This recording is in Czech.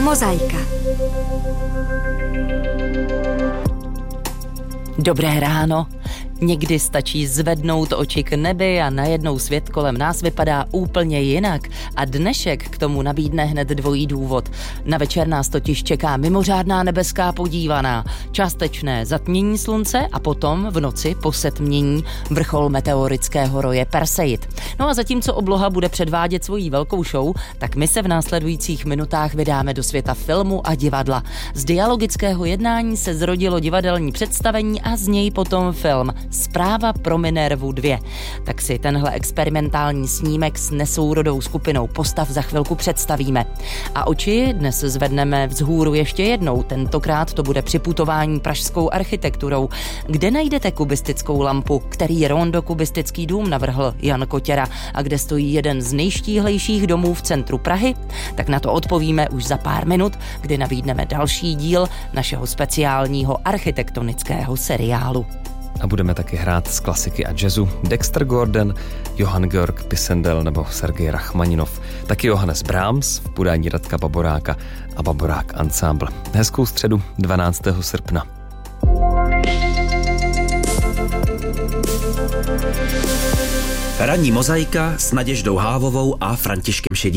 Mozaika. Dobré ráno. Někdy stačí zvednout oči k nebi a najednou svět kolem nás vypadá úplně jinak. A dnešek k tomu nabídne hned dvojí důvod. Na večer nás totiž čeká mimořádná nebeská podívaná, částečné zatmění slunce a potom v noci po setmění vrchol meteorického roje Perseid. No a zatímco obloha bude předvádět svoji velkou show, tak my se v následujících minutách vydáme do světa filmu a divadla. Z dialogického jednání se zrodilo divadelní představení a z něj potom film Zpráva pro Minervu 2. Tak si tenhle experimentální snímek s nesourodou skupinou postav za chvilku představíme. A oči dnes zvedneme vzhůru ještě jednou, tentokrát to bude připutování pražskou architekturou. Kde najdete kubistickou lampu, který rondo-kubistický dům navrhl Jan Kotěra a kde stojí jeden z nejštíhlejších domů v centru Prahy? Tak na to odpovíme už za pár minut, kdy nabídneme další díl našeho speciálního architektonického seriálu. A budeme taky hrát z klasiky a jazzu Dexter Gordon, Johann Georg Pisendel nebo Sergej Rachmaninov. Taky Johannes Brahms v podání Radka Baboráka a Baborák Ensemble. Hezkou středu 12. srpna. Ranní mozaika s Naděždou Hávovou a Františkem Šedivým.